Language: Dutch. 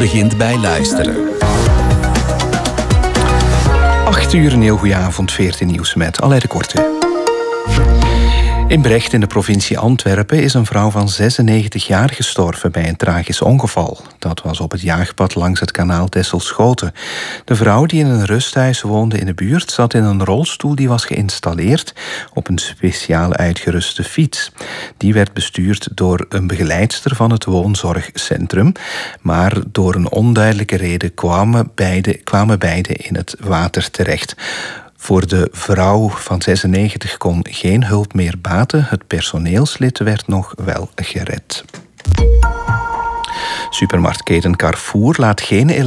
begint bij luisteren. 8 uur, een heel goede avond, 14 nieuws met Alain de Korte. In Brecht in de provincie Antwerpen is een vrouw van 96 jaar gestorven bij een tragisch ongeval. Dat was op het jaagpad langs het kanaal Texel-Schoten. De vrouw die in een rusthuis woonde in de buurt zat in een rolstoel die was geïnstalleerd op een speciaal uitgeruste fiets. Die werd bestuurd door een begeleidster van het woonzorgcentrum, maar door een onduidelijke reden kwamen beide in het water terecht. Voor de vrouw van 96 kon geen hulp meer baten. Het personeelslid werd nog wel gered. Supermarktketen Carrefour laat geen